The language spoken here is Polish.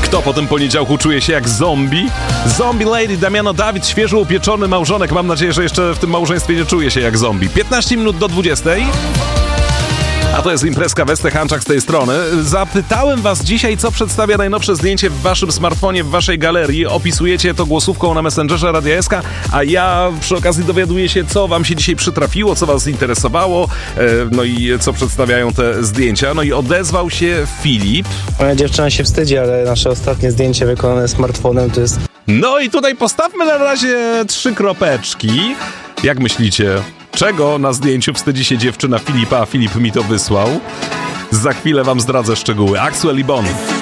Kto po tym poniedziałku czuje się jak zombie? Zombie Lady, Damiano Dawid, świeżo upieczony małżonek. Mam nadzieję, że jeszcze w tym małżeństwie nie czuje się jak zombie. 15 minut do 20. A to jest imprezka Westek Hanczak z tej strony. Zapytałem was dzisiaj, co przedstawia najnowsze zdjęcie w waszym smartfonie, w waszej galerii. Opisujecie to głosówką na Messengerze Radia SK, a ja przy okazji dowiaduję się, co wam się dzisiaj przytrafiło, co was interesowało, no i co przedstawiają te zdjęcia. No i odezwał się Filip. Moja dziewczyna się wstydzi, ale nasze ostatnie zdjęcie wykonane smartfonem to jest... No i tutaj postawmy na razie 3 kropeczki. Jak myślicie, czego na zdjęciu wstydzi się dziewczyna Filipa, a Filip mi to wysłał? Za chwilę wam zdradzę szczegóły. Axwell i Bon.